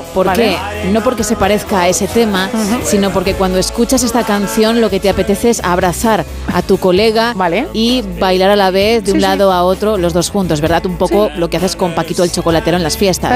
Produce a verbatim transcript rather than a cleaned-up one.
¿Por Vale. qué? No porque se parezca a ese tema, uh-huh. sino porque cuando escuchas esta canción lo que te apetece es abrazar a tu colega vale. y bailar a la vez de sí, un lado sí. a otro, los dos juntos, ¿verdad? Un poco sí. lo que haces con Paquito el chocolatero en las fiestas.